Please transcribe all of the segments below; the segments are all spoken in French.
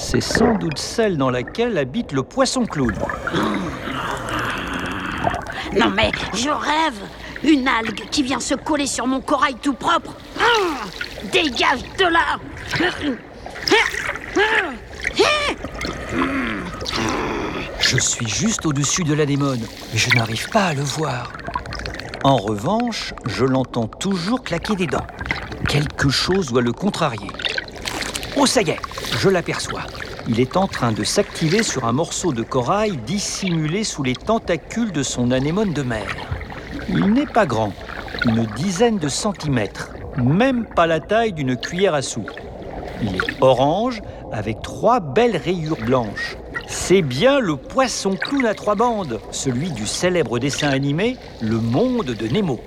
C'est sans doute celle dans laquelle habite le poisson clown. Non mais, je rêve. Une algue qui vient se coller sur mon corail tout propre. Dégage de là. Je suis juste au-dessus de l'anémone, mais je n'arrive pas à le voir. En revanche, je l'entends toujours claquer des dents. Quelque chose doit le contrarier. Oh, ça y est, je l'aperçois. Il est en train de s'activer sur un morceau de corail dissimulé sous les tentacules de son anémone de mer. Il n'est pas grand, une dizaine de centimètres, même pas la taille d'une cuillère à soupe. Il est orange avec 3 belles rayures blanches. C'est bien le poisson clown à 3 bandes, celui du célèbre dessin animé Le Monde de Nemo.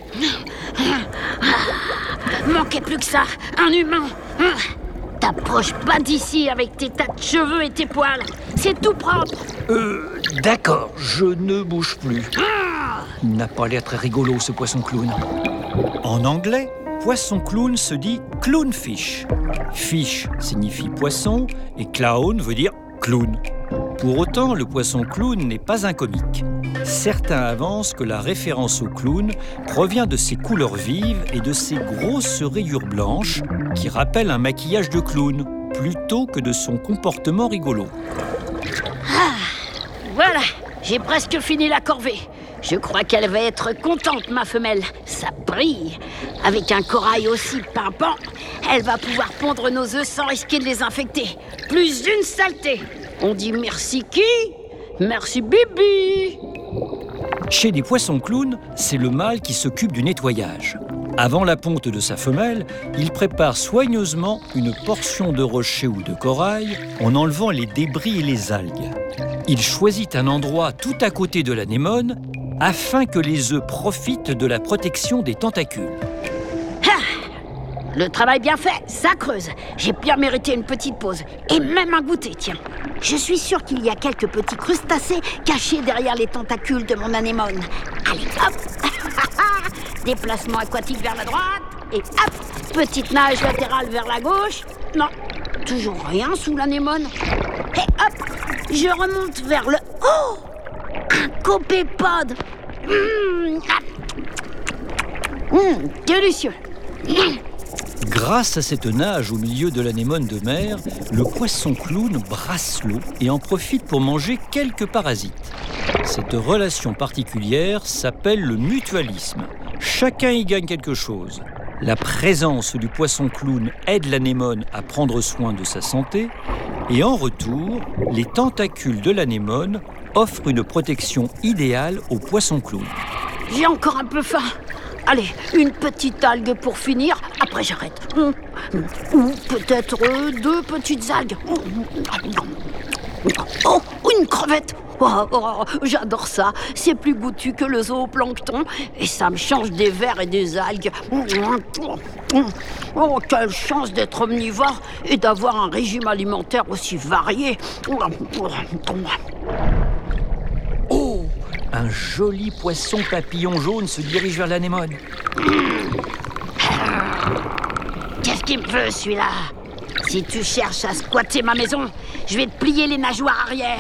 Manquait plus que ça, un humain. T'approches pas d'ici avec tes tas de cheveux et tes poils. C'est tout propre. D'accord, je ne bouge plus. Il n'a pas l'air très rigolo, ce poisson clown. En anglais, poisson clown se dit clownfish. Fish signifie poisson et clown veut dire clown. Pour autant, le poisson clown n'est pas un comique. Certains avancent que la référence au clown provient de ses couleurs vives et de ses grosses rayures blanches qui rappellent un maquillage de clown, plutôt que de son comportement rigolo. Voilà, j'ai presque fini la corvée. Je crois qu'elle va être contente, ma femelle. Ça brille. Avec un corail aussi pimpant, elle va pouvoir pondre nos œufs sans risquer de les infecter. Plus une saleté. On dit merci qui ? Merci Bibi. Chez les poissons clowns, c'est le mâle qui s'occupe du nettoyage. Avant la ponte de sa femelle, il prépare soigneusement une portion de rocher ou de corail en enlevant les débris et les algues. Il choisit un endroit tout à côté de l'anémone afin que les œufs profitent de la protection des tentacules. Le travail bien fait, ça creuse. J'ai bien mérité une petite pause. Et même un goûter, tiens. Je suis sûre qu'il y a quelques petits crustacés cachés derrière les tentacules de mon anémone. Allez, hop. Déplacement aquatique vers la droite. Et hop, petite nage latérale vers la gauche. Non, toujours rien sous l'anémone. Et hop, je remonte vers le... Oh, un copépode. Délicieux. Grâce à cette nage au milieu de l'anémone de mer, le poisson clown brasse l'eau et en profite pour manger quelques parasites. Cette relation particulière s'appelle le mutualisme. Chacun y gagne quelque chose. La présence du poisson clown aide l'anémone à prendre soin de sa santé et en retour, les tentacules de l'anémone offrent une protection idéale au poisson clown. J'ai encore un peu faim. Allez, une petite algue pour finir, après j'arrête. Ou peut-être 2 petites algues. Oh, une crevette. Oh, j'adore ça. C'est plus goûtu que le zooplancton et ça me change des vers et des algues. Oh, quelle chance d'être omnivore et d'avoir un régime alimentaire aussi varié. Oh, un joli poisson papillon jaune se dirige vers l'anémone. Qu'est-ce qu'il me veut, celui-là ? Si tu cherches à squatter ma maison, je vais te plier les nageoires arrière.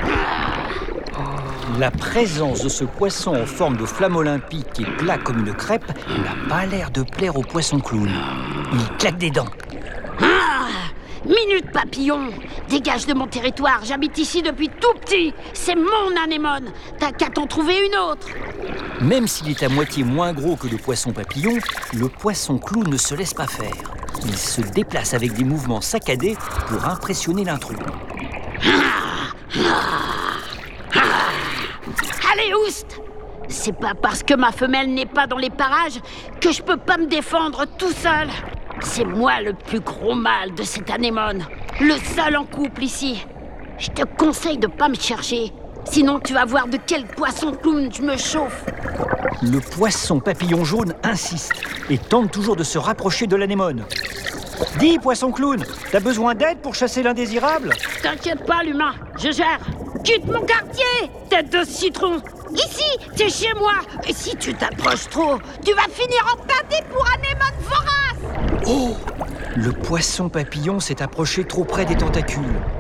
La présence de ce poisson en forme de flamme olympique et plat comme une crêpe n'a pas l'air de plaire au poisson clown. Il claque des dents. Minute papillon, dégage de mon territoire, j'habite ici depuis tout petit. C'est mon anémone, t'as qu'à t'en trouver une autre. Même s'il est à moitié moins gros que le poisson papillon, le poisson clown ne se laisse pas faire. Il se déplace avec des mouvements saccadés pour impressionner l'intrus. Allez, oust! C'est pas parce que ma femelle n'est pas dans les parages que je peux pas me défendre tout seul. C'est moi le plus gros mâle de cette anémone, le seul en couple ici. Je te conseille de pas me chercher, sinon tu vas voir de quel poisson clown je me chauffe. Le poisson papillon jaune insiste et tente toujours de se rapprocher de l'anémone. Dis, poisson clown, t'as besoin d'aide pour chasser l'indésirable ? T'inquiète pas, l'humain, je gère. Quitte mon quartier, tête de citron. Ici, t'es chez moi. Et si tu t'approches trop, tu vas finir empâté pour anémone vorace. Oh ! Le poisson papillon s'est approché trop près des tentacules.